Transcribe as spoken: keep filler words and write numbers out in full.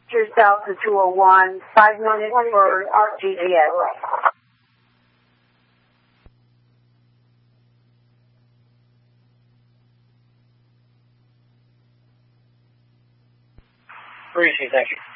Delta two oh one, five minutes for G G S. Appreciate it, thank you.